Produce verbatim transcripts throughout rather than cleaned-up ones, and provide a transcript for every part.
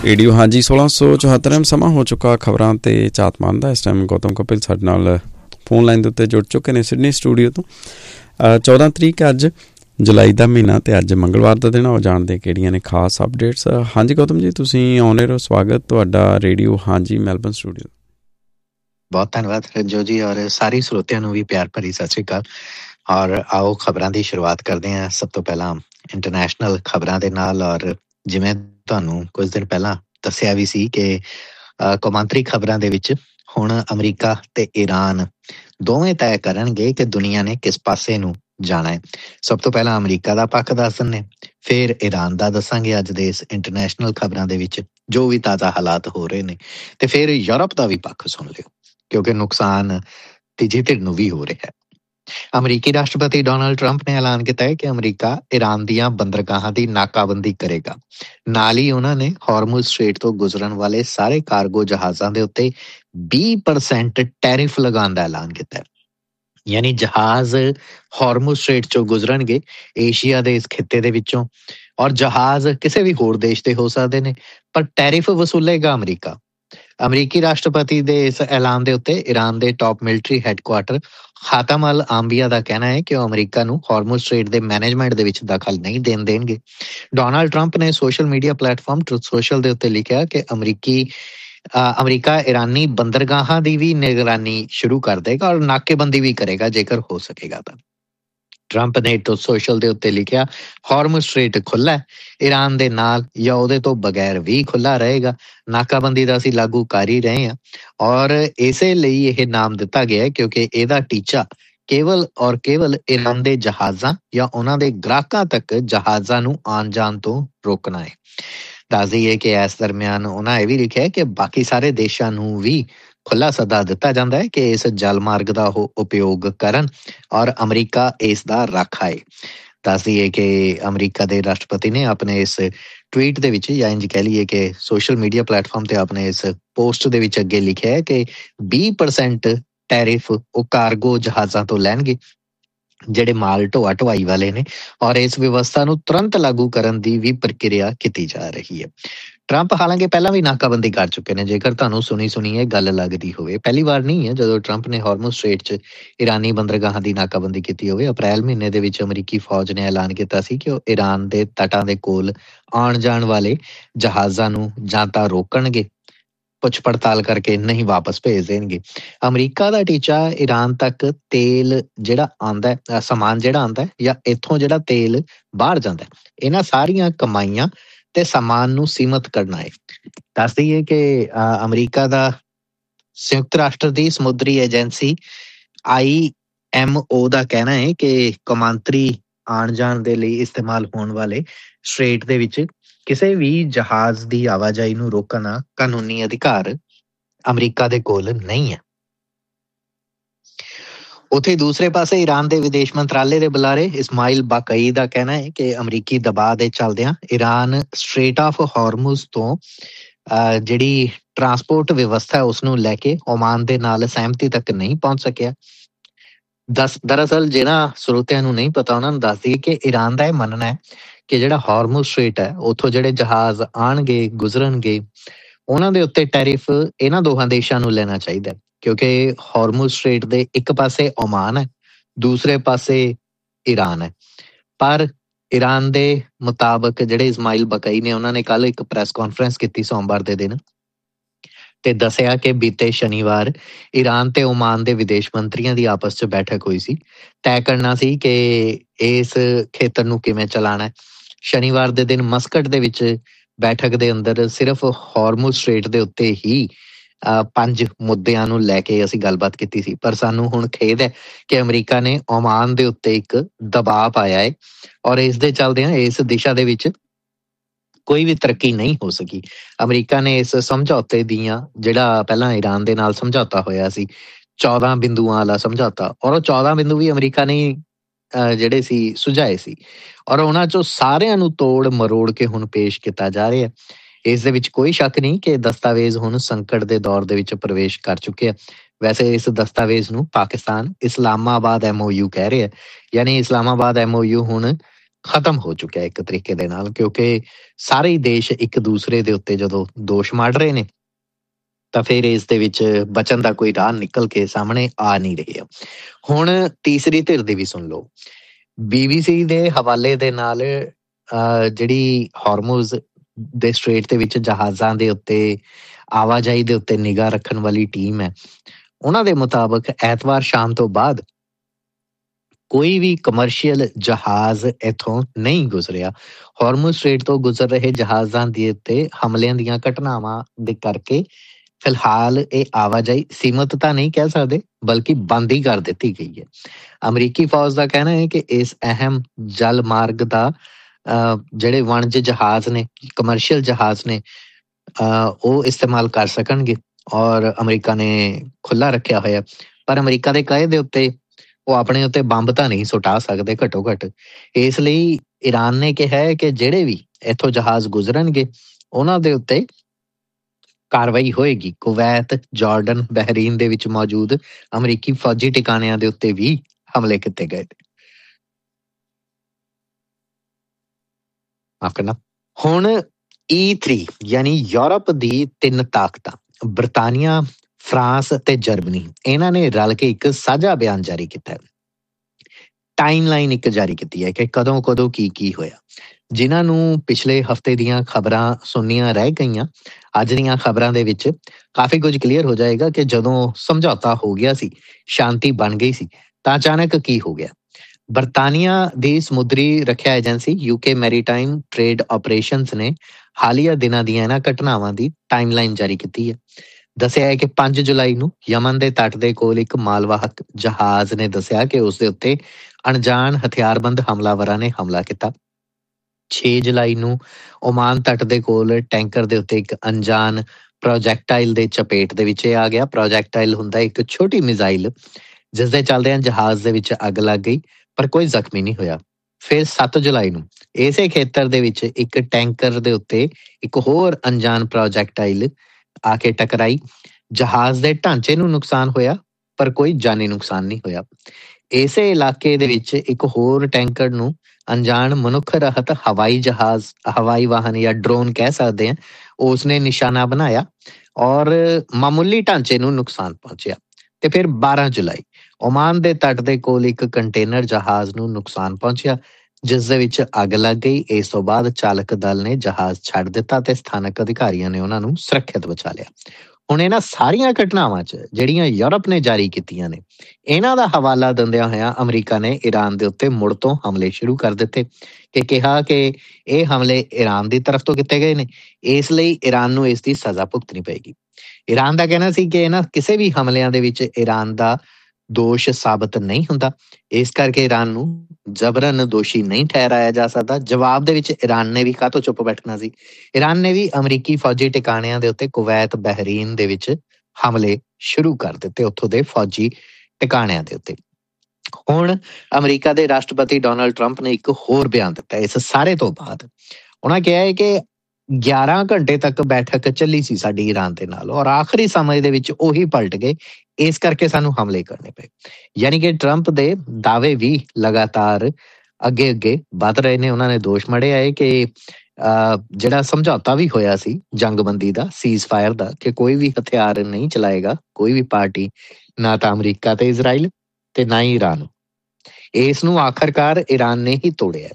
Radio ਹਾਂਜੀ सोलह सौ चौहत्तर ਸਮਾਂ ਹੋ ਚੁੱਕਾ ਖਬਰਾਂ ਤੇ ਝਾਤ ਮਾਰਨ ਦਾ। ਇਸ ਟਾਈਮ ਗੌਤਮ ਕਪਿਲ ਸਾਡੇ ਨਾਲ ਫੋਨ ਲਾਈਨ ਦੇ ਉੱਤੇ ਜੁੜ ਚੁੱਕੇ ਨੇ ਸਿਡਨੀ ਸਟੂਡੀਓ ਤੋਂ। ਚੌਦਾਂ ਤਰੀਕ ਅੱਜ ਜੁਲਾਈ ਦਾ ਮਹੀਨਾ ਤੇ ਅੱਜ ਮੰਗਲਵਾਰ ਦਾ ਦਿਨ। ਉਹ ਜਾਣਦੇ ਕਿਹੜੀਆਂ ਨੇ ਖਾਸ ਅਪਡੇਟਸ। ਹਾਂਜੀ ਗੌਤਮ ਜੀ, ਤੁਸੀਂ ਆਉਣੇ ਰਹੋ। ਸਵਾਗਤ ਤੁਹਾਡਾ ਰੇਡੀਓ ਹਾਂਜੀ ਮੈਲਬਨ ਸਟੂਡੀਓ। ਬਹੁਤ ਧੰਨਵਾਦ ਰੰਜੋ ਜੀ, ਔਰ ਸਾਰੇ ਸਰੋਤਿਆਂ ਨੂੰ ਵੀ ਪਿਆਰ ਭਰੀ ਸਤਿ ਸ਼੍ਰੀ ਅਕਾਲ। ਔਰ ਆਓ ਖਬਰਾਂ ਦੀ ਸ਼ੁਰੂਆਤ ਕਰਦੇ ਹਾਂ। ਸਭ ਤੋਂ ਪਹਿਲਾਂ ਇੰਟਰਨੈਸ਼ਨਲ ਖਬਰਾਂ ਦੇ ਨਾਲ। ਔਰ ਜਿਵੇਂ ਤੁਹਾਨੂੰ ਕੁਝ ਦਿਨ ਪਹਿਲਾਂ ਦੱਸਿਆ ਵੀ ਸੀ ਕਿ ਕੌਮਾਂਤਰੀ ਖਬਰਾਂ ਦੇ ਵਿੱਚ ਹੁਣ ਅਮਰੀਕਾ ਤੇ ਈਰਾਨ ਦੋਵੇਂ ਤੈਅ ਕਰਨਗੇ ਕਿ ਦੁਨੀਆ ਨੇ ਕਿਸ ਪਾਸੇ ਨੂੰ ਜਾਣਾ ਹੈ। ਸਭ ਤੋਂ ਪਹਿਲਾਂ ਅਮਰੀਕਾ ਦਾ ਪੱਖ ਦੱਸ ਦਿੰਦੇ, ਫਿਰ ਈਰਾਨ ਦਾ ਦੱਸਾਂਗੇ ਅੱਜ ਦੇ ਇਸ ਇੰਟਰਨੈਸ਼ਨਲ ਖਬਰਾਂ ਦੇ ਵਿੱਚ ਜੋ ਵੀ ਤਾਜ਼ਾ ਹਾਲਾਤ ਹੋ ਰਹੇ ਨੇ, ਤੇ ਫਿਰ ਯੂਰਪ ਦਾ ਵੀ ਪੱਖ ਸੁਣ ਲਿਓ ਕਿਉਂਕਿ ਨੁਕਸਾਨ ਤੀਜੀ ਧਿਰ ਨੂੰ ਵੀ ਹੋ ਰਿਹਾ ਹੈ। ਅਮਰੀਕੀ ਰਾਸ਼ਟਰਪਤੀ ਡੋਨਾਲਡ ਟਰੰਪ ਨੇ ਐਲਾਨ ਕੀਤਾ ਹੈ ਕਿ ਅਮਰੀਕਾ ਈਰਾਨ ਦੀਆਂ ਬੰਦਰਗਾਹਾਂ ਦੀ ਨਾਕਾਬੰਦੀ ਕਰੇਗਾ। ਨਾਲ ਹੀ ਉਹਨਾਂ ਨੇ ਹਾਰਮੁਜ਼ ਸਟ੍ਰੇਟ ਤੋਂ ਗੁਜ਼ਰਨ ਵਾਲੇ ਸਾਰੇ ਕਾਰਗੋ ਜਹਾਜ਼ਾਂ ਦੇ ਉੱਤੇ ਵੀਹ ਪਰਸੈਂਟ ਟੈਰਿਫ ਲਗਾਉਣ ਦਾ ਐਲਾਨ ਕੀਤਾ ਹੈ। ਯਾਨੀ ਜਹਾਜ਼ ਹਾਰਮੁਜ਼ ਸਟ੍ਰੇਟ ਚੋਂ ਗੁਜ਼ਰਨਗੇ ਏਸ਼ੀਆ ਦੇ ਇਸ ਖਿੱਤੇ ਦੇ ਵਿੱਚੋਂ, ਔਰ ਜਹਾਜ਼ ਕਿਸੇ ਵੀ ਹੋਰ ਦੇਸ਼ ਦੇ ਹੋ ਸਕਦੇ ਨੇ, ਪਰ ਟੈਰਿਫ ਵਸੂਲੇਗਾ ਅਮਰੀਕਾ। ਅਮਰੀਕੀ ਰਾਸ਼ਟਰਪਤੀ ਦੇ ਇਸ ਐਲਾਨ ਦੇ ਉੱਤੇ ਈਰਾਨ ਦੇ ਟਾਪ ਮਿਲਟਰੀ ਹੈੱਡਕੁਆਟਰ ਖਾਤਮ ਅਲ ਆਂਬੀਆ ਦਾ ਕਹਿਣਾ ਹੈ ਕਿ ਉਹ ਅਮਰੀਕਾ ਨੂੰ ਹਾਰਮੁਜ਼ ਸਟ੍ਰੇਟ ਦੇ ਮੈਨੇਜਮੈਂਟ ਦੇ ਵਿੱਚ ਦਖਲ ਨਹੀਂ ਦੇਣ ਦੇਣਗੇ। ਡੋਨਾਲਡ ਟਰੰਪ ਨੇ social media platform truth social ਦੇ ਉੱਤੇ ਲਿਖਿਆ ਕਿ ਅਮਰੀਕੀ ਅਮਰੀਕਾ ਈਰਾਨੀ ਬੰਦਰਗਾਹਾਂ ਦੀ ਵੀ ਨਿਗਰਾਨੀ ਸ਼ੁਰੂ ਕਰ ਦੇਗਾ ਔਰ ਨਾਕੇਬੰਦੀ ਵੀ ਕਰੇਗਾ ਜੇਕਰ ਹੋ ਸਕੇਗਾ ਤਾਂ। ਟਰੰਪ ਨੇ ਟਰੂਥ ਸੋਸ਼ਲ ਦੇ ਉੱਤੇ ਲਿਖਿਆ, ਹਾਰਮੁਜ਼ ਸਟ੍ਰੇਟ ਖੁੱਲ੍ਹਾ ਹੈ, ਈਰਾਨ ਦੇ ਨਾਲ ਜਾਂ ਉਹਦੇ ਤੋਂ ਬਗੈਰ ਵੀ ਖੁੱਲ੍ਹਾ ਰਹੇਗਾ। ਨਾਕਾਬੰਦੀ ਦਾ ਅਸੀਂ ਲਾਗੂ ਕਰ ਹੀ ਰਹੇ ਹਾਂ, ਔਰ ਇਸੇ ਲਈ ਇਹ ਨਾਮ ਦਿੱਤਾ ਗਿਆ ਕਿਉਂਕਿ ਇਹਦਾ ਟੀਚਾ ਕੇਵਲ ਔਰ ਕੇਵਲ ਈਰਾਨ ਦੇ ਜਹਾਜ਼ਾਂ ਜਾਂ ਉਹਨਾਂ ਦੇ ਗ੍ਰਾਹਕਾਂ ਤੱਕ ਜਹਾਜ਼ਾਂ ਨੂੰ ਆਉਣ ਜਾਣ ਤੋਂ ਰੋਕਣਾ ਹੈ। ਦੱਸ ਦਈਏ ਕਿ ਇਸ ਦਰਮਿਆਨ ਉਹਨਾਂ ਇਹ ਵੀ ਲਿਖਿਆ ਕਿ ਬਾਕੀ ਸਾਰੇ ਦੇਸ਼ਾਂ ਨੂੰ ਵੀ ਖੁੱਲ੍ਹਾ ਸੱਦਾ ਦਿੱਤਾ ਜਾਂਦਾ ਹੈ ਕਿ ਇਸ ਜਲ ਮਾਰਗ ਦਾ ਉਹ ਉਪਯੋਗ ਕਰਨ, ਔਰ ਅਮਰੀਕਾ ਇਸ ਦਾ ਰਾਖਾ ਹੈ। ਦੱਸ ਦਈਏ ਕਿ ਅਮਰੀਕਾ ਦੇ ਰਾਸ਼ਟਰਪਤੀ ਨੇ ਆਪਣੇ ਇਸ ਟਵੀਟ ਦੇ ਵਿੱਚ, ਜਾਂ ਇੰਝ ਕਹਿ ਲਈਏ ਕਿ ਸੋਸ਼ਲ ਮੀਡੀਆ ਪਲੇਟਫਾਰਮ ਤੇ ਆਪਣੇ ਇਸ ਪੋਸਟ ਦੇ ਵਿੱਚ ਅੱਗੇ ਲਿਖਿਆ ਹੈ ਕਿ ਵੀਹ ਪਰਸੈਂਟ ਟੈਰਿਫ ਉਹ ਕਾਰਗੋ ਜਹਾਜ਼ਾਂ ਤੋਂ ਲੈਣਗੇ ਜਿਹੜੇ ਮਾਲ ਢੋਆ ਢੁਆਈ ਵਾਲੇ ਨੇ, ਔਰ ਇਸ ਵਿਵਸਥਾ ਨੂੰ ਤੁਰੰਤ ਲਾਗੂ ਕਰਨ ਦੀ ਵੀ ਪ੍ਰਕਿਰਿਆ ਕੀਤੀ ਜਾ ਰਹੀ ਹੈ। ਟਰੰਪ ਹਾਲਾਂਕਿ ਪਹਿਲਾਂ ਵੀ ਨਾਕਾਬੰਦੀ ਕਰ ਚੁੱਕੇ ਨੇ, ਜੇਕਰ ਤੁਹਾਨੂੰ ਸੁਣੀ ਸੁਣੀ ਇਹ ਗੱਲ ਲੱਗਦੀ ਹੋਵੇ। ਪਹਿਲੀ ਵਾਰ ਨਹੀਂ ਹੈ ਜਦੋਂ ਟਰੰਪ ਨੇ ਹਾਰਮੁਜ਼ ਸਟ੍ਰੇਟ 'ਚ ਈਰਾਨੀ ਬੰਦਰਗਾਹਾਂ ਦੀ ਨਾਕਾਬੰਦੀ ਕੀਤੀ ਹੋਵੇ। ਅਪ੍ਰੈਲ ਮਹੀਨੇ ਦੇ ਵਿੱਚ ਅਮਰੀਕੀ ਫੌਜ ਨੇ ਐਲਾਨ ਕੀਤਾ ਸੀ ਕਿ ਉਹ ਈਰਾਨ ਦੇ ਤਟਾਂ ਦੇ ਕੋਲ ਆਉਣ ਜਾਣ ਵਾਲੇ ਜਹਾਜ਼ਾਂ ਨੂੰ ਜਾਂ ਤਾਂ ਰੋਕਣਗੇ, ਪੁੱਛ ਪੜਤਾਲ ਕਰਕੇ ਨਹੀਂ ਵਾਪਸ ਭੇਜ ਦੇਣਗੇ। ਅਮਰੀਕਾ ਦਾ ਟੀਚਾ ਈਰਾਨ ਤੱਕ ਤੇਲ ਜਿਹੜਾ ਆਉਂਦਾ, ਸਮਾਨ ਜਿਹੜਾ ਆਉਂਦਾ ਜਾਂ ਇੱਥੋਂ ਜਿਹੜਾ ਤੇਲ ਬਾਹਰ ਜਾਂਦਾ, ਇਹਨਾਂ ਸਾਰੀਆਂ ਕਮਾਈਆਂ ਤੇ ਸਮਾਨ ਨੂੰ ਸੀਮਤ ਕਰਨਾ ਹੈ। ਦੱਸ ਦਈਏ ਕਿ ਅਮਰੀਕਾ ਦਾ ਸੰਯੁਕਤ ਰਾਸ਼ਟਰ ਦੀ ਸਮੁੰਦਰੀ ਏਜੰਸੀ ਆਈ ਐਮ ਓ ਦਾ ਕਹਿਣਾ ਹੈ ਕਿ ਕੌਮਾਂਤਰੀ ਆਉਣ ਜਾਣ ਦੇ ਲਈ ਇਸਤੇਮਾਲ ਹੋਣ ਵਾਲੇ ਸਟ੍ਰੇਟ ਦੇ ਵਿੱਚ ਕਿਸੇ ਵੀ ਜਹਾਜ਼ ਦੀ ਆਵਾਜਾਈ ਨੂੰ ਰੋਕਣ ਦਾ ਕਾਨੂੰਨੀ ਅਧਿਕਾਰ ਅਮਰੀਕਾ ਦੇ ਕੋਲ ਨਹੀਂ ਹੈ। ਉੱਥੇ ਦੂਸਰੇ ਪਾਸੇ ਈਰਾਨ ਦੇ ਵਿਦੇਸ਼ ਮੰਤਰਾਲੇ ਦੇ ਬੁਲਾਰੇ ਇਸਮਾਈਲ ਬਾਕਈ ਦਾ ਕਹਿਣਾ ਹੈ ਕਿ ਅਮਰੀਕੀ ਦਬਾਅ ਦੇ ਚੱਲਦਿਆਂ ਈਰਾਨ ਸਟ੍ਰੇਟ ਆਫ ਹਾਰਮੁਜ਼ ਤੋਂ ਅਹ ਜਿਹੜੀ ਟਰਾਂਸਪੋਰਟ ਵਿਵਸਥਾ ਉਸਨੂੰ ਲੈ ਕੇ ਓਮਾਨ ਦੇ ਨਾਲ ਸਹਿਮਤੀ ਤੱਕ ਨਹੀਂ ਪਹੁੰਚ ਸਕਿਆ। ਦਸ ਦਰਅਸਲ ਜਿਹੜਾ ਸਰੋਤਿਆਂ ਨੂੰ ਨਹੀਂ ਪਤਾ ਉਹਨਾਂ ਨੂੰ ਦੱਸ ਦਈਏ ਕਿ ਈਰਾਨ ਦਾ ਇਹ ਮੰਨਣਾ ਹੈ ਕਿ ਜਿਹੜਾ ਹਾਰਮੁਜ਼ ਸਟ੍ਰੇਟ ਹੈ ਉੱਥੋਂ ਜਿਹੜੇ ਜਹਾਜ਼ ਆਉਣਗੇ ਗੁਜ਼ਰਨਗੇ ਉਹਨਾਂ ਦੇ ਉੱਤੇ ਟੈਰਿਫ ਇਹਨਾਂ ਦੋਹਾਂ ਦੇਸ਼ਾਂ ਨੂੰ ਲੈਣਾ ਚਾਹੀਦਾ, ਕਿਉਂਕਿ ਹਾਰਮੁਜ਼ ਸਟ੍ਰੇਟ ਦੇ ਇੱਕ ਪਾਸੇ ਓਮਾਨ ਹੈ, ਦੂਸਰੇ ਪਾਸੇ ਈਰਾਨ ਹੈ। ਪਰ ਈਰਾਨ ਦੇ ਮੁਤਾਬਕ ਜਿਹੜੇ ਇਸਮਾਈਲ ਬਕਈ ਨੇ ਉਹਨਾਂ ਨੇ ਕੱਲ੍ਹ ਇੱਕ ਪ੍ਰੈਸ ਕਾਨਫਰੰਸ ਕੀਤੀ ਸੋਮਵਾਰ ਦੇ ਦਿਨ, ਤੇ ਦੱਸਿਆ ਕਿ ਬੀਤੇ ਸ਼ਨੀਵਾਰ ਈਰਾਨ ਤੇ ਓਮਾਨ ਦੇ ਵਿਦੇਸ਼ ਮੰਤਰੀਆਂ ਦੀ ਆਪਸ 'ਚ ਬੈਠਕ ਹੋਈ ਸੀ। ਤੈਅ ਕਰਨਾ ਸੀ ਕਿ ਇਸ ਖੇਤਰ ਨੂੰ ਕਿਵੇਂ ਚਲਾਉਣਾ ਹੈ। ਸ਼ਨੀਵਾਰ ਦੇ ਦਿਨ ਮਸਕਟ ਦੇ ਵਿੱਚ ਬੈਠਕ ਦੇ ਅੰਦਰ ਸਿਰਫ ਹਾਰਮੁਜ਼ ਸਟ੍ਰੇਟ ਦੇ ਉੱਤੇ ਹੀ ਪੰਜ ਮੁੱਦਿਆਂ ਨੂੰ ਲੈ ਕੇ ਅਸੀਂ ਗੱਲਬਾਤ ਕੀਤੀ ਸੀ, ਪਰ ਸਾਨੂੰ ਹੁਣ ਖੇਦ ਹੈ ਕਿ ਅਮਰੀਕਾ ਨੇ ਓਮਾਨ ਦੇ ਉੱਤੇ ਇੱਕ ਦਬਾਅ ਪਾਇਆ ਹੈ, ਔਰ ਇਸ ਦੇ ਚੱਲਦਿਆਂ ਇਸ ਦਿਸ਼ਾ ਦੇ ਵਿੱਚ ਕੋਈ ਵੀ ਤਰੱਕੀ ਨਹੀਂ ਹੋ ਸਕੀ। ਅਮਰੀਕਾ ਨੇ ਇਸ ਸਮਝੌਤੇ ਦੀਆਂ, ਜਿਹੜਾ ਪਹਿਲਾਂ ਈਰਾਨ ਦੇ ਨਾਲ ਸਮਝੌਤਾ ਹੋਇਆ ਸੀ ਚੌਦਾਂ ਬਿੰਦੂਆਂ ਵਾਲਾ ਸਮਝੌਤਾ, ਔਰ ਉਹ ਚੌਦਾਂ ਬਿੰਦੂ ਵੀ ਅਮਰੀਕਾ ਨੇ ਜਿਹੜੇ ਸੀ ਸੁਝਾਏ ਸੀ, ਔਰ ਉਹਨਾਂ ਚੋਂ ਸਾਰਿਆਂ ਨੂੰ ਤੋੜ ਮਰੋੜ ਕੇ ਹੁਣ ਪੇਸ਼ ਕੀਤਾ ਜਾ ਰਿਹਾ। ਇਸ ਦੇ ਵਿੱਚ ਕੋਈ ਸ਼ੱਕ ਨਹੀਂ ਕਿ ਦਸਤਾਵੇਜ਼ ਹੁਣ ਸੰਕਟ ਦੇ ਦੌਰ ਦੇ ਵਿੱਚ ਪ੍ਰਵੇਸ਼ ਕਰ ਚੁੱਕੇ ਆ। ਵੈਸੇ ਇਸ ਦਸਤਾਵੇਜ਼ ਨੂੰ Pakistan Islamabad M O you ਕਹਿ ਰਿਹਾ, ਯਾਨੀ ਇਸਲਾਮਾਬਾਦ ਐਮ ਓ ਯੂ ਹੁਣ ਖਤਮ ਹੋ ਚੁੱਕਿਆ ਇੱਕ ਤਰੀਕੇ ਦੇ ਨਾਲ, ਕਿਉਂਕਿ ਸਾਰੇ ਹੀ ਦੇਸ਼ ਇੱਕ ਦੂਸਰੇ ਦੇ ਉੱਤੇ ਜਦੋਂ ਦੋਸ਼ ਮਾਰ ਰਹੇ ਨੇ ਤਾਂ ਫਿਰ ਇਸ ਦੇ ਵਿੱਚ ਬਚਣ ਦਾ ਕੋਈ ਰਾਹ ਨਿਕਲ ਕੇ ਸਾਹਮਣੇ ਆ ਨਹੀਂ ਰਹੀ ਆ। ਹੁਣ ਤੀਸਰੀ ਧਿਰ ਦੀ ਵੀ ਸੁਣ ਲਓ। ਬੀਬੀਸੀ ਦੇ ਹਵਾਲੇ ਦੇ ਨਾਲ ਜਿਹੜੀ ਹਾਰਮੂਜ਼ ਦੇ ਸਟ੍ਰੇਟ ਦੇ ਵਿੱਚ ਜਹਾਜ਼ਾਂ ਦੇ ਉੱਤੇ ਆਵਾਜਾਈ ਦੇ ਉੱਤੇ ਨਿਗਾਹ ਰੱਖਣ ਵਾਲੀ ਟੀਮ ਹੈ, ਉਹਨਾਂ ਦੇ ਮੁਤਾਬਕ ਐਤਵਾਰ ਸ਼ਾਮ ਤੋਂ ਬਾਅਦ ਕੋਈ ਵੀ ਕਮਰਸ਼ੀਅਲ ਜਹਾਜ਼ ਇੱਥੋਂ ਨਹੀਂ ਗੁਜ਼ਰਿਆ। ਹਾਰਮੂਜ਼ ਸਟ੍ਰੇਟ ਤੋਂ ਗੁਜ਼ਰ ਰਹੇ ਜਹਾਜ਼ਾਂ ਦੇ ਉੱਤੇ ਹਮਲਿਆਂ ਦੀਆਂ ਘਟਨਾਵਾਂ ਦੇ ਕਰਕੇ ਫਿਲਹਾਲ ਇਹ ਆਵਾਜਾਈ ਸੀਮਤ ਤਾਂ ਨਹੀਂ ਕਹਿ ਸਕਦੇ, ਬਲਕਿ ਬੰਦ ਹੀ ਕਰ ਦਿੱਤੀ ਗਈ ਹੈ। ਅਮਰੀਕੀ ਫੌਜ ਦਾ ਕਹਿਣਾ ਹੈ ਕਿ ਇਸ ਅਹਿਮ ਜਲ ਮਾਰਗ ਦਾ ਜਿਹੜੇ ਵਣਜ ਜਹਾਜ਼ ਨੇ, ਕਮਰਸ਼ੀਅਲ ਜਹਾਜ਼ ਨੇ, ਉਹ ਇਸਤੇਮਾਲ ਕਰ ਸਕਣਗੇ ਔਰ ਅਮਰੀਕਾ ਨੇ ਖੁੱਲ੍ਹਾ ਰੱਖਿਆ ਹੋਇਆ। ਪਰ ਅਮਰੀਕਾ ਦੇ ਕਹੇ ਦੇ ਉੱਤੇ ਉਹ ਆਪਣੇ ਉੱਤੇ ਬੰਬ ਤਾਂ ਨਹੀਂ ਸੁਟਾ ਸਕਦੇ ਘੱਟੋ ਘੱਟ। ਇਸ ਲਈ ਈਰਾਨ ਨੇ ਕਿਹਾ ਹੈ ਕਿ ਜਿਹੜੇ ਵੀ ਇੱਥੋਂ ਜਹਾਜ਼ ਗੁਜ਼ਰਨਗੇ ਉਹਨਾਂ ਦੇ ਉੱਤੇ ਕਾਰਵਾਈ ਹੋਏਗੀ। ਕੁਵੈਤ, ਜਾਰਡਨ, ਬਹਿਰੀਨ ਦੇ ਵਿੱਚ ਮੌਜੂਦ ਅਮਰੀਕੀ ਫੌਜੀ ਟਿਕਾਣਿਆਂ ਦੇ ਉੱਤੇ ਵੀ ਹਮਲੇ ਕੀਤੇ ਗਏ। ਹੁਣ ਈ ਥ੍ਰੀ ਯਾਨੀ ਯੂਰਪ ਦੀ ਤਿੰਨ ਤਾਕਤਾਂ ਬਰਤਾਨੀਆ, ਫਰਾਂਸ ਅਤੇ ਜਰਮਨੀ, ਇਹਨਾਂ ਨੇ ਰਲ ਕੇ ਇੱਕ ਸਾਂਝਾ ਬਿਆਨ ਜਾਰੀ ਕੀਤਾ। ਟਾਈਮ ਲਾਈਨ ਇੱਕ ਜਾਰੀ ਕੀਤੀ ਹੈ ਕਿ ਕਦੋਂ ਕਦੋਂ ਕੀ ਕੀ ਹੋਇਆ। ਜਿਨ੍ਹਾਂ ਨੂੰ ਪਿਛਲੇ ਹਫ਼ਤੇ ਦੀਆਂ ਖਬਰਾਂ ਸੁਣਨੀਆਂ ਰਹਿ ਗਈਆਂ, ਅੱਜ ਦੀਆਂ ਖਬਰਾਂ ਦੇ ਵਿੱਚ ਕਾਫੀ ਕੁਝ ਕਲੀਅਰ ਹੋ ਜਾਏਗਾ ਕਿ ਜਦੋਂ ਸਮਝੌਤਾ ਹੋ ਗਿਆ ਸੀ, ਸ਼ਾਂਤੀ ਬਣ ਗਈ ਸੀ, ਤਾਂ ਅਚਾਨਕ ਕੀ ਹੋ ਗਿਆ। ਬਰਤਾਨੀਆ ਦੀ ਸਮੁੰਦਰੀ ਰੱਖਿਆ agency UK maritime trade operations ਨੇ ਹਾਲੀਆ ਦਿਨਾਂ ਦੀਆਂ ਇਹਨਾਂ ਘਟਨਾਵਾਂ ਦੀ ਟਾਈਮ ਲਾਈਨ ਜਾਰੀ ਕੀਤੀ ਹੈ। ਦੱਸਿਆ ਹੈ ਕਿ ਪੰਜ ਜੁਲਾਈ ਨੂੰ ਯਮਨ ਦੇ ਤੱਟ ਦੇ ਕੋਲ ਇੱਕ ਮਾਲਵਾਹਕ ਜਹਾਜ਼ ਨੇ ਦੱਸਿਆ ਕਿ ਉਸਦੇ ਉੱਤੇ ਅਣਜਾਣ ਹਥਿਆਰਬੰਦ ਹਮਲਾਵਰਾਂ ਨੇ ਹਮਲਾ ਕੀਤਾ। ਛੇ ਜੁਲਾਈ ਨੂੰ ਓਮਾਨ ਤੱਟ ਦੇ ਕੋਲ ਟੈਂਕਰ ਦੇ ਉੱਤੇ ਇੱਕ ਅਣਜਾਣ ਪ੍ਰੋਜੈਕਟਾਈਲ ਦੇ ਚਪੇਟ ਦੇ ਵਿੱਚ ਆ ਗਿਆ। ਪ੍ਰੋਜੈਕਟਾਈਲ ਹੁੰਦਾ ਇੱਕ ਛੋਟੀ ਮਿਜ਼ਾਈਲ, ਜਿਸ ਦੇ ਚੱਲਦਿਆਂ ਜਹਾਜ਼ ਦੇ ਵਿੱਚ ਅੱਗ ਲੱਗ ਗਈ, ਪਰ ਕੋਈ ਜ਼ਖਮੀ ਨਹੀਂ ਹੋਇਆ। ਫਿਰ ਸੱਤ ਜੁਲਾਈ ਨੂੰ ਇਸੇ ਖੇਤਰ ਦੇ ਵਿੱਚ ਇੱਕ ਟੈਂਕਰ ਦੇ ਉੱਤੇ ਇੱਕ ਹੋਰ ਅਣਜਾਣ ਪ੍ਰੋਜੈਕਟਾਈਲ ਆ ਕੇ ਟਕਰਾਈ। ਜਹਾਜ਼ ਦੇ ਢਾਂਚੇ ਨੂੰ ਨੁਕਸਾਨ ਹੋਇਆ, ਪਰ ਕੋਈ ਜਾਨੀ ਨੁਕਸਾਨ ਨਹੀਂ ਹੋਇਆ। ਇਸੇ ਇਲਾਕੇ ਦੇ ਵਿੱਚ ਇੱਕ ਹੋਰ ਟੈਂਕਰ ਨੂੰ ਅਣਜਾਣ ਮਨੁੱਖ ਰਹਿਤ ਹਵਾਈ ਜਹਾਜ਼, ਹਵਾਈ ਵਾਹਨ ਜਾਂ ਡਰੋਨ ਕਹਿ ਸਕਦੇ ਹਾਂ, ਉਸਨੇ ਨਿਸ਼ਾਨਾ ਬਣਾਇਆ ਔਰ ਮਾਮੂਲੀ ਢਾਂਚੇ ਨੂੰ ਨੁਕਸਾਨ ਪਹੁੰਚਿਆ। ਤੇ ਫਿਰ ਬਾਰਾਂ ਜੁਲਾਈ ਓਮਾਨ ਦੇ ਤੱਟ ਦੇ ਕੋਲ ਇੱਕ ਕੰਟੇਨਰ ਜਹਾਜ਼ ਨੂੰ ਨੁਕਸਾਨ ਪਹੁੰਚਿਆ, ਜਿਸ ਦੇ ਵਿੱਚ ਅੱਗ ਲੱਗ ਗਈ। ਇਸ ਤੋਂ ਬਾਅਦ ਚਾਲਕ ਦਲ ਨੇ ਜਹਾਜ਼ ਛੱਡ ਦਿੱਤਾ ਤੇ ਸਥਾਨਕ ਅਧਿਕਾਰੀਆਂ ਨੇ ਉਹਨਾਂ ਨੂੰ ਸੁਰੱਖਿਅਤ ਬਚਾ ਲਿਆ। ਹੁਣ ਇਹਨਾਂ ਸਾਰੀਆਂ ਘਟਨਾਵਾਂ 'ਚ ਜਿਹੜੀਆਂ ਯੂਰਪ ਨੇ ਜਾਰੀ ਕੀਤੀਆਂ ਨੇ, ਇਹਨਾਂ ਦਾ ਹਵਾਲਾ ਦਿੰਦਿਆਂ ਹੋਇਆਂ ਅਮਰੀਕਾ ਨੇ ਈਰਾਨ ਦੇ ਉੱਤੇ ਮੁੜ ਤੋਂ ਹਮਲੇ ਸ਼ੁਰੂ ਕਰ ਦਿੱਤੇ ਕਿ ਕਿਹਾ ਕਿ ਇਹ ਹਮਲੇ ਈਰਾਨ ਦੀ ਤਰਫ ਤੋਂ ਕੀਤੇ ਗਏ ਨੇ, ਇਸ ਲਈ ਈਰਾਨ ਨੂੰ ਇਸ ਦੀ ਸਜ਼ਾ ਭੁਗਤਣੀ ਪਏਗੀ। ਈਰਾਨ ਦਾ ਕਹਿਣਾ ਸੀ ਕਿ ਇਹਨਾਂ ਕਿਸੇ ਵੀ ਹਮਲਿਆਂ ਦੇ ਵਿੱਚ ਈਰਾਨ ਦਾ ਦੋਸ਼ ਸਾਬਤ ਨਹੀਂ ਹੁੰਦਾ, ਇਸ ਕਰਕੇ ਈਰਾਨ ਨੂੰ ਜਬਰਨ ਦੋਸ਼ੀ ਨਹੀਂ ਠਹਿਰਾਇਆ ਜਾ ਸਕਦਾ। ਜਵਾਬ ਦੇ ਵਿੱਚ ਈਰਾਨ ਨੇ ਵੀ ਕਾਹਤੋਂ ਚੁੱਪ ਬੈਠਣਾ ਸੀ। ਈਰਾਨ ਨੇ ਵੀ ਅਮਰੀਕੀ ਫੌਜੀ ਟਿਕਾਣਿਆਂ ਦੇ ਉੱਤੇ ਕੁਵੈਤ, ਬਹਿਰੀਨ ਦੇ ਵਿੱਚ ਹਮਲੇ ਸ਼ੁਰੂ ਕਰ ਦਿੱਤੇ, ਉੱਥੋਂ ਦੇ ਫੌਜੀ ਟਿਕਾਣਿਆਂ ਦੇ ਉੱਤੇ। ਹੁਣ ਅਮਰੀਕਾ ਦੇ ਰਾਸ਼ਟਰਪਤੀ ਡੋਨਾਲਡ ਟਰੰਪ ਨੇ ਇੱਕ ਹੋਰ ਬਿਆਨ ਦਿੱਤਾ ਇਸ ਸਾਰੇ ਤੋਂ ਬਾਅਦ। ਉਹਨਾਂ ਕਿਹਾ ਹੈ ਕਿ ਗਿਆਰਾਂ ਘੰਟੇ ਤੱਕ ਬੈਠਕ ਚੱਲੀ ਸੀ ਸਾਡੀ ਈਰਾਨ ਦੇ ਨਾਲ ਔਰ ਆਖਰੀ ਸਮੇਂ ਦੇ ਵਿੱਚ ਉਹੀ ਪਲਟ ਗਏ, ਇਸ ਕਰਕੇ ਸਾਨੂੰ ਹਮਲੇ ਕਰਨੇ ਪਏ। ਯਾਨੀ ਕਿ ਟਰੰਪ ਦੇ ਦਾਅਵੇ ਵੀ ਲਗਾਤਾਰ ਅੱਗੇ ਅੱਗੇ ਵੱਧ ਰਹੇ ਨੇ। ਉਹਨਾਂ ਨੇ ਦੋਸ਼ ਮੜਿਆ ਹੈ ਕਿ ਜਿਹੜਾ ਸਮਝੌਤਾ ਵੀ ਹੋਇਆ ਸੀ ਜੰਗਬੰਦੀ ਦਾ, ਸੀਜ਼ ਫਾਇਰ ਦਾ, ਕਿ ਕੋਈ ਵੀ ਹਥਿਆਰ ਨਹੀਂ ਚਲਾਏਗਾ ਕੋਈ ਵੀ ਪਾਰਟੀ, ਨਾ ਤਾਂ ਅਮਰੀਕਾ ਤੇ ਇਜ਼ਰਾਈਲ ਤੇ ਨਾ ਹੀ ਈਰਾਨ, ਇਸ ਨੂੰ ਆਖਰਕਾਰ ਈਰਾਨ ਨੇ ਹੀ ਤੋੜਿਆ।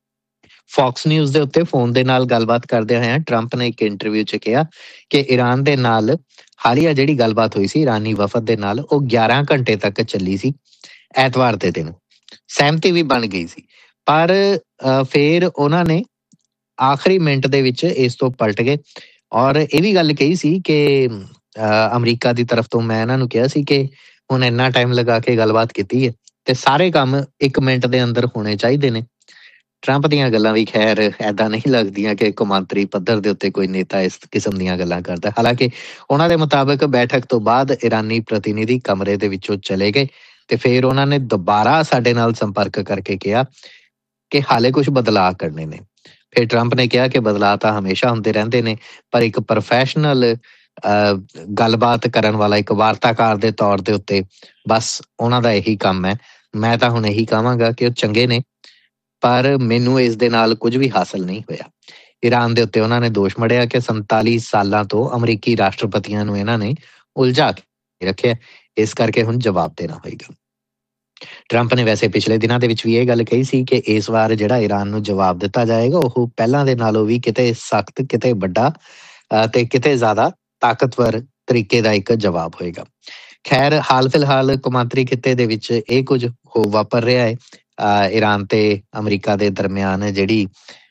ਫੌਕਸ ਨਿਊਜ਼ ਦੇ ਉੱਤੇ ਫੋਨ ਦੇ ਨਾਲ ਗੱਲਬਾਤ ਕਰਦੇ ਹੋਏ ਟਰੰਪ ਨੇ ਇੱਕ ਇੰਟਰਵਿਊ 'ਚ ਕਿਹਾ ਕਿ ਈਰਾਨ ਦੇ ਨਾਲ ਹਾਲੀਆ ਜਿਹੜੀ ਗੱਲਬਾਤ ਹੋਈ ਸੀ ਈਰਾਨੀ ਵਫਦ ਦੇ ਨਾਲ, ਉਹ ਗਿਆਰਾਂ ਘੰਟੇ ਤੱਕ ਚੱਲੀ ਸੀ। ਐਤਵਾਰ ਦੇ ਦਿਨ ਸਹਿਮਤੀ ਵੀ ਬਣ ਗਈ ਸੀ, ਪਰ ਫਿਰ ਉਹਨਾਂ ਨੇ ਆਖਰੀ ਮਿੰਟ ਦੇ ਵਿੱਚ ਇਸ ਤੋਂ ਪਲਟ ਗਏ ਔਰ ਇਹ ਵੀ ਗੱਲ ਕਹੀ ਸੀ ਕਿ ਅਮਰੀਕਾ ਦੀ ਤਰਫ ਤੋਂ ਮੈਂ ਇਹਨਾਂ ਨੂੰ ਕਿਹਾ ਸੀ ਕਿ ਹੁਣ ਇੰਨਾ ਟਾਈਮ ਲਗਾ ਕੇ ਗੱਲਬਾਤ ਕੀਤੀ ਹੈ ਤੇ ਸਾਰੇ ਕੰਮ ਇੱਕ ਮਿੰਟ ਦੇ ਅੰਦਰ ਹੋਣੇ ਚਾਹੀਦੇ ਨੇ। ਟਰੰਪ ਦੀਆਂ ਗੱਲਾਂ ਵੀ ਖੈਰ ਏਦਾਂ ਨਹੀਂ ਲੱਗਦੀਆਂ ਕਿ ਕੌਮਾਂਤਰੀ ਪੱਧਰ ਦੇ ਉੱਤੇ ਕੋਈ ਨੇਤਾ ਇਸ ਕਿਸਮ ਦੀਆਂ ਗੱਲਾਂ ਕਰਦਾ। ਹਾਲਾਂਕਿ ਉਹਨਾਂ ਦੇ ਮੁਤਾਬਕ ਬੈਠਕ ਤੋਂ ਬਾਅਦ ਈਰਾਨੀ ਪ੍ਰਤੀਨਿਧੀ ਕਮਰੇ ਦੇ ਵਿੱਚੋਂ ਚਲੇ ਗਏ ਤੇ ਫਿਰ ਉਹਨਾਂ ਨੇ ਦੁਬਾਰਾ ਸਾਡੇ ਨਾਲ ਸੰਪਰਕ ਕਰਕੇ ਕਿਹਾ ਕਿ ਹਾਲੇ ਕੁਝ ਬਦਲਾਅ ਕਰਨੇ ਨੇ। ਫਿਰ ਟਰੰਪ ਨੇ ਕਿਹਾ ਕਿ ਬਦਲਾਅ ਤਾਂ ਹਮੇਸ਼ਾ ਹੁੰਦੇ ਰਹਿੰਦੇ ਨੇ, ਪਰ ਇੱਕ ਪ੍ਰੋਫੈਸ਼ਨਲ ਗੱਲਬਾਤ ਕਰਨ ਵਾਲਾ ਇੱਕ ਵਾਰਤਾਕਾਰ ਦੇ ਤੌਰ ਦੇ ਉੱਤੇ ਬਸ ਉਹਨਾਂ ਦਾ ਇਹੀ ਕੰਮ ਹੈ। ਮੈਂ ਤਾਂ ਹੁਣ ਇਹੀ ਕਹਾਂਗਾ ਕਿ ਉਹ ਚੰਗੇ ਨੇ, ਪਰ ਮੈਨੂੰ ਇਸ ਦੇ ਨਾਲ ਕੁਝ ਵੀ ਹਾਸਲ ਨਹੀਂ ਹੋਇਆ। ਈਰਾਨ ਦੇ ਉੱਤੇ ਉਹਨਾਂ ਨੇ ਦੋਸ਼ ਮੜਿਆ ਕਿ ਸੰਤਾਲੀ ਸਾਲਾਂ ਤੋਂ ਅਮਰੀਕੀ ਰਾਸ਼ਟਰਪਤੀਆਂ ਨੂੰ ਇਹਨਾਂ ਨੇ ਉਲਝਾ ਕੇ ਰੱਖਿਆ, ਇਸ ਕਰਕੇ ਹੁਣ ਜਵਾਬ ਦੇਣਾ ਹੋਏਗਾ। ਟਰੰਪ ਨੇ ਵੈਸੇ ਪਿਛਲੇ ਦਿਨਾਂ ਦੇ ਵਿੱਚ ਵੀ ਇਹ ਗੱਲ ਕਹੀ ਸੀ ਕਿ ਇਸ ਵਾਰ ਜਿਹੜਾ ਈਰਾਨ ਨੂੰ ਜਵਾਬ ਦਿੱਤਾ ਜਾਏਗਾ ਉਹ ਪਹਿਲਾਂ ਦੇ ਨਾਲੋਂ ਵੀ ਕਿਤੇ ਸਖਤ, ਕਿਤੇ ਵੱਡਾ ਤੇ ਕਿਤੇ ਜ਼ਿਆਦਾ ਤਾਕਤਵਰ ਤਰੀਕੇ ਦਾ ਇੱਕ ਜਵਾਬ ਹੋਏਗਾ। ਖੈਰ, ਹਾਲ ਫਿਲਹਾਲ ਕੌਮਾਂਤਰੀ ਖਿੱਤੇ ਦੇ ਵਿੱਚ ਇਹ ਕੁਝ ਹੋ ਵਾਪਰ ਰਿਹਾ ਹੈ। ਈਰਾਨ ਤੇ ਅਮਰੀਕਾ ਦੇ ਦਰਮਿਆਨ ਜਿਹੜੀ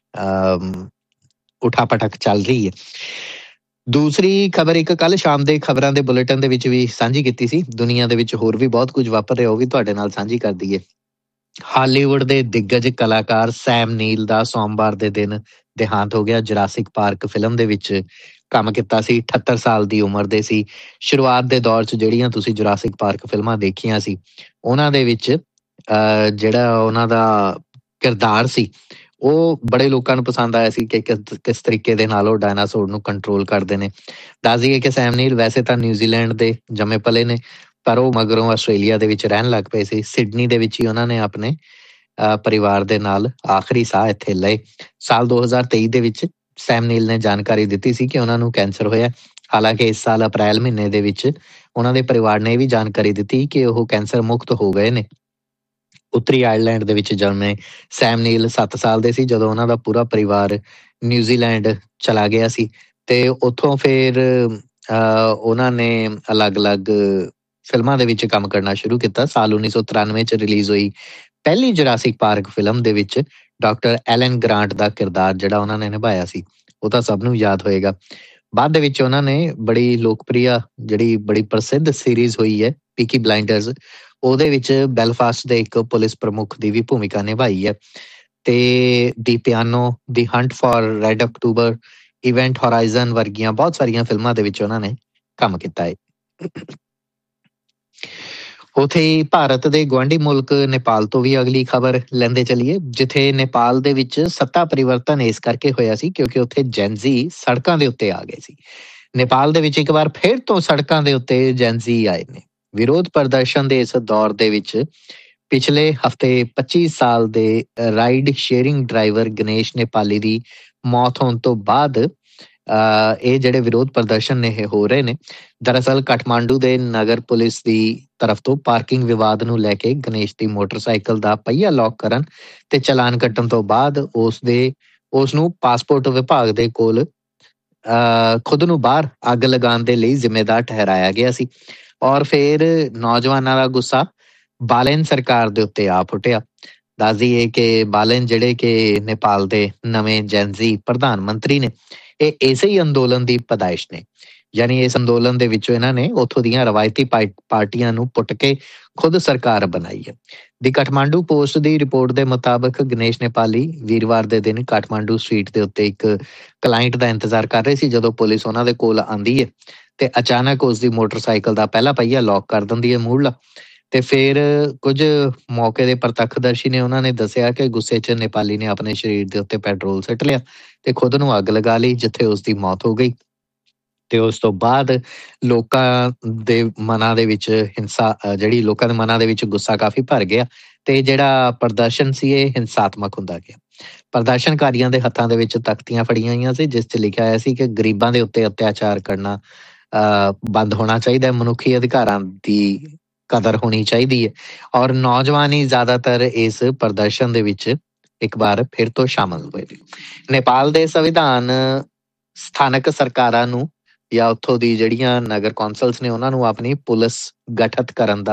ਉਠਾ ਪਟਕ ਚੱਲ ਰਹੀ ਹੈ। ਦੂਸਰੀ ਖਬਰ ਇੱਕ ਕੱਲ ਸ਼ਾਮ ਦੇ ਖਬਰਾਂ ਦੇ ਬੁਲੇਟਿਨ ਦੇ ਵਿੱਚ ਵੀ ਸਾਂਝੀ ਕੀਤੀ ਸੀ। ਦੁਨੀਆ ਦੇ ਵਿੱਚ ਹੋਰ ਵੀ ਬਹੁਤ ਕੁਝ ਵਾਪਰ ਰਿਹਾ, ਉਹ ਵੀ ਤੁਹਾਡੇ ਨਾਲ ਸਾਂਝੀ ਕਰ ਦਈਏ। ਹਾਲੀਵੁੱਡ ਦੇ ਦਿੱਗਜ ਕਲਾਕਾਰ ਸੈਮ ਨੀਲ ਦਾ ਸੋਮਵਾਰ ਦੇ ਦਿਨ ਦੇਹਾਂਤ ਹੋ ਗਿਆ। ਜੁਰਾਸਿਕ ਪਾਰਕ ਫਿਲਮ ਦੇ ਵਿੱਚ ਕੰਮ ਕੀਤਾ ਸੀ, ਅਠੱਤਰ ਸਾਲ ਦੀ ਉਮਰ ਦੇ ਸੀ। ਸ਼ੁਰੂਆਤ ਦੇ ਦੌਰ 'ਚ ਜਿਹੜੀਆਂ ਤੁਸੀਂ ਜੁਰਾਸਿਕ ਪਾਰਕ ਫਿਲਮਾਂ ਦੇਖੀਆਂ ਸੀ ਉਹਨਾਂ ਦੇ ਵਿੱਚ ਅਹ ਜਿਹੜਾ ਉਹਨਾਂ ਦਾ ਕਿਰਦਾਰ ਸੀ ਉਹ ਬੜੇ ਲੋਕਾਂ ਨੂੰ ਪਸੰਦ ਆਇਆ ਸੀ ਕਿ ਕਿਸ ਤਰੀਕੇ ਦੇ ਨਾਲ ਉਹ ਡਾਇਨਾਸੋਰ ਨੂੰ ਕੰਟਰੋਲ ਕਰਦੇ ਨੇ। ਦੱਸ ਦਈਏ ਕਿ ਸੈਮ ਨੀਲ ਵੈਸੇ ਤਾਂ ਨਿਊਜ਼ੀਲੈਂਡ ਦੇ ਜੰਮੇ ਪਲੇ ਨੇ, ਪਰ ਉਹ ਮਗਰੋਂ ਆਸਟ੍ਰੇਲੀਆ ਦੇ ਵਿੱਚ ਰਹਿਣ ਲੱਗ ਪਏ ਸੀ। ਸਿਡਨੀ ਦੇ ਵਿੱਚ ਹੀ ਉਹਨਾਂ ਨੇ ਆਪਣੇ ਪਰਿਵਾਰ ਦੇ ਨਾਲ ਆਖਰੀ ਸਾਹ ਇੱਥੇ ਲਏ। ਸਾਲ ਦੋ ਹਜ਼ਾਰ ਤੇਈ ਦੇ ਵਿੱਚ ਸੈਮ ਨੀਲ ਨੇ ਜਾਣਕਾਰੀ ਦਿੱਤੀ ਸੀ ਕਿ ਉਹਨਾਂ ਨੂੰ ਕੈਂਸਰ ਹੋਇਆ। ਹਾਲਾਂਕਿ ਇਸ ਸਾਲ ਅਪ੍ਰੈਲ ਮਹੀਨੇ ਦੇ ਵਿੱਚ ਉਹਨਾਂ ਦੇ ਪਰਿਵਾਰ ਨੇ ਇਹ ਵੀ ਜਾਣਕਾਰੀ ਦਿੱਤੀ ਕਿ ਉਹ ਕੈਂਸਰ ਮੁਕਤ ਹੋ ਗਏ ਨੇ। ਉੱਤਰੀ ਆਇਰਲੈਂਡ ਦੇ ਵਿੱਚ ਜਨਮੇ ਸੈਮ ਨੀਲ ਸੱਤ ਸਾਲ ਦੇ ਸੀ ਜਦੋਂ ਉਹਨਾਂ ਦਾ ਪੂਰਾ ਪਰਿਵਾਰ ਨਿਊਜ਼ੀਲੈਂਡ ਚਲਾ ਗਿਆ ਸੀ ਤੇ ਉੱਥੋਂ ਫਿਰ ਉਹਨਾਂ ਨੇ ਅਲੱਗ-ਅਲੱਗ ਫਿਲਮਾਂ ਦੇ ਵਿੱਚ ਕੰਮ ਕਰਨਾ ਸ਼ੁਰੂ ਕੀਤਾ। ਸਾਲ ਉੱਨੀ ਸੌ ਤਰਾਨਵੇਂ 'ਚ ਰਿਲੀਜ਼ ਹੋਈ ਪਹਿਲੀ ਜੁਰਾਸਿਕ ਪਾਰਕ ਫਿਲਮ ਦੇ ਵਿੱਚ ਡਾਕਟਰ ਐਲਨ ਗ੍ਰਾਂਟ ਦਾ ਕਿਰਦਾਰ ਜਿਹੜਾ ਉਹਨਾਂ ਨੇ ਨਿਭਾਇਆ ਸੀ ਉਹ ਤਾਂ ਸਭ ਨੂੰ ਯਾਦ ਹੋਏਗਾ। ਬਾਅਦ ਦੇ ਵਿੱਚ ਉਹਨਾਂ ਨੇ ਬੜੀ ਲੋਕਪ੍ਰਿਆ ਜਿਹੜੀ ਬੜੀ ਪ੍ਰਸਿੱਧ ਸੀਰੀਜ਼ ਹੋਈ ਹੈ ਪੀਕੀ ਬਲਾਈਂਡਰਸ, ਉਹਦੇ ਵਿੱਚ ਬੈਲਫਾਸਟ ਦੇ ਇੱਕ ਪੁਲਿਸ ਪ੍ਰਮੁੱਖ ਦੀ ਵੀ ਭੂਮਿਕਾ ਨਿਭਾਈ ਹੈ। ਤੇ ਦੀ piano, the hunt for red October, event horizon ਵਰਗੀਆਂ ਬਹੁਤ ਸਾਰੀਆਂ ਫਿਲਮਾਂ ਦੇ ਵਿੱਚ ਉਹਨਾਂ ਨੇ ਕੰਮ ਕੀਤਾ ਹੈ। ਉੱਥੇ ਹੀ ਭਾਰਤ ਦੇ ਗੁਆਂਢੀ ਮੁਲਕ ਨੇਪਾਲ ਤੋਂ ਵੀ ਅਗਲੀ ਖਬਰ ਲੈਂਦੇ ਚੱਲੀਏ, ਜਿੱਥੇ ਨੇਪਾਲ ਦੇ ਵਿੱਚ ਸੱਤਾ ਪਰਿਵਰਤਨ ਇਸ ਕਰਕੇ ਹੋਇਆ ਸੀ ਕਿਉਂਕਿ ਉੱਥੇ ਜੈਨਜ਼ੀ ਸੜਕਾਂ ਦੇ ਉੱਤੇ ਆ ਗਏ ਸੀ। ਨੇਪਾਲ ਦੇ ਵਿੱਚ ਇੱਕ ਵਾਰ ਫਿਰ ਤੋਂ ਸੜਕਾਂ ਦੇ ਉੱਤੇ ਜੈਨਜ਼ੀ ਆਏ ਨੇ। ਵਿਰੋਧ ਪ੍ਰਦਰਸ਼ਨ ਦੇ ਇਸ ਦੌਰ ਦੇ ਵਿੱਚ ਪਿਛਲੇ ਹਫ਼ਤੇ ਪੱਚੀ ਸਾਲ ਦੇ ride sharing driver Ganesh Nepali ਦੀ ਮੌਤ ਹੋਣ ਤੋਂ ਬਾਅਦ ਇਹ ਜਿਹੜੇ ਵਿਰੋਧ ਪ੍ਰਦਰਸ਼ਨ ਨੇ ਇਹ ਹੋ ਰਹੇ ਨੇ। ਦਰਅਸਲ ਕਾਠਮਾਂਡੂ ਦੇ ਨਗਰ ਪੁਲਿਸ ਦੀ ਤਰਫ ਤੋਂ ਪਾਰਕਿੰਗ ਵਿਵਾਦ ਨੂੰ ਲੈ ਕੇ ਗਣੇਸ਼ ਦੀ ਮੋਟਰਸਾਈਕਲ ਦਾ ਪਹੀਆ ਲੌਕ ਕਰਨ ਤੇ ਚਲਾਨ ਕੱਟਣ ਤੋਂ ਬਾਅਦ ਉਸ ਦੇ ਉਸ ਨੂੰ ਪਾਸਪੋਰਟ ਵਿਭਾਗ ਦੇ ਕੋਲ ਅਹ ਖੁਦ ਨੂੰ ਬਾਹਰ ਅੱਗ ਲਗਾਉਣ ਦੇ ਲਈ ਜ਼ਿੰਮੇਦਾਰ ਠਹਿਰਾਇਆ ਗਿਆ ਸੀ। ਔਰ ਫਿਰ ਨੌਜਵਾਨਾਂ ਦਾ ਗੁੱਸਾ ਬਾਲੇਨ ਸਰਕਾਰ ਦੇ ਉੱਤੇ ਆ ਫੁੱਟਿਆ। ਦੱਸ ਦਈਏ ਕਿ ਬਾਲੇਨ ਜਿਹੜੇ ਕਿ ਨੇਪਾਲ ਦੇ ਨਵੇਂ ਜੈਨਜ਼ੀ ਪ੍ਰਧਾਨ ਮੰਤਰੀ ਨੇ, ਇਹ ਇਸੇ ਹੀ ਅੰਦੋਲਨ ਦੀ ਪੈਦਾਇਸ਼ ਨੇ। ਯਾਨੀ ਇਸ ਅੰਦੋਲਨ ਦੇ ਵਿੱਚੋਂ ਇਹਨਾਂ ਨੇ ਉੱਥੋਂ ਦੀਆਂ ਰਵਾਇਤੀ ਪਾਰਟੀਆਂ ਨੂੰ ਪੁੱਟ ਕੇ ਖੁਦ ਸਰਕਾਰ ਬਣਾਈ ਹੈ। ਦੀ ਕਾਠਮਾਂਡੂ ਪੋਸਟ ਦੀ ਰਿਪੋਰਟ ਦੇ ਮੁਤਾਬਕ ਗਣੇਸ਼ ਨੇਪਾਲੀ ਵੀਰਵਾਰ ਦੇ ਦਿਨ ਕਾਠਮਾਂਡੂ ਸਟਰੀਟ ਦੇ ਉੱਤੇ ਇੱਕ ਕਲਾਇੰਟ ਦਾ ਇੰਤਜ਼ਾਰ ਕਰ ਰਹੇ ਸੀ ਜਦੋਂ ਪੁਲਿਸ ਉਹਨਾਂ ਦੇ ਕੋਲ ਆਉਂਦੀ ਹੈ ਤੇ ਅਚਾਨਕ ਉਸ ਦੀ ਮੋਟਰਸਾਈਕਲ ਦਾ ਪਹਿਲਾ ਪਹੀਆ ਲੌਕ ਕਰ ਦਿੰਦੀ ਹੈ ਮੂਹਰਲਾ। ਤੇ ਫਿਰ ਕੁਝ ਮੌਕੇ ਦੇ ਪ੍ਰਤੱਖਦਰਸ਼ੀ ਨੇ ਉਹਨਾਂ ਨੇ ਦੱਸਿਆ ਕਿ ਗੁੱਸੇ 'ਚ ਨੇਪਾਲੀ ਨੇ ਆਪਣੇ ਸਰੀਰ ਦੇ ਉੱਤੇ ਪੈਟਰੋਲ ਸੁੱਟ ਲਿਆ ਤੇ ਖੁਦ ਨੂੰ ਅੱਗ ਲਗਾ ਲਈ, ਜਿੱਥੇ ਉਸ ਦੀ ਮੌਤ ਹੋ ਗਈ। ਤੇ ਉਸ ਤੋਂ ਬਾਅਦ ਲੋਕਾਂ ਦੇ ਮਨਾਂ ਦੇ ਵਿੱਚ ਹਿੰਸਾ ਜਿਹੜੀ ਲੋਕਾਂ ਦੇ ਮਨਾਂ ਦੇ ਵਿੱਚ ਗੁੱਸਾ ਕਾਫੀ ਭਰ ਗਿਆ ਤੇ ਜਿਹੜਾ ਪ੍ਰਦਰਸ਼ਨ ਸੀ ਇਹ ਹਿੰਸਾਤਮਕ ਹੁੰਦਾ ਗਿਆ। ਪ੍ਰਦਰਸ਼ਨਕਾਰੀਆਂ ਦੇ ਹੱਥਾਂ ਦੇ ਵਿੱਚ ਤਖਤੀਆਂ ਫੜੀਆਂ ਹੋਈਆਂ ਸੀ ਜਿਸ 'ਚ ਲਿਖਿਆ ਹੋਇਆ ਸੀ ਕਿ ਗਰੀਬਾਂ ਦੇ ਉੱਤੇ ਅਤਿਆਚਾਰ ਕਰਨਾ ਅਹ ਬੰਦ ਹੋਣਾ ਚਾਹੀਦਾ ਹੈ, ਮਨੁੱਖੀ ਅਧਿਕਾਰਾਂ ਦੀ ਕਦਰ ਹੋਣੀ ਚਾਹੀਦੀ ਹੈ। ਔਰ ਨੌਜਵਾਨ ਹੀ ਜ਼ਿਆਦਾਤਰ ਇਸ ਪ੍ਰਦਰਸ਼ਨ ਦੇ ਵਿੱਚ ਇੱਕ ਵਾਰ ਫਿਰ ਤੋਂ ਸ਼ਾਮਲ ਹੋਏ। ਨੇਪਾਲ ਦੇ ਸੰਵਿਧਾਨ ਸਥਾਨਕ ਸਰਕਾਰਾਂ ਨੂੰ ਜਾਂ ਉੱਥੋਂ ਦੀ ਜਿਹੜੀਆਂ ਨਗਰ ਕੌਂਸਲਸ ਨੇ ਉਹਨਾਂ ਨੂੰ ਆਪਣੀ ਪੁਲਿਸ ਗਠਿਤ ਕਰਨ ਦਾ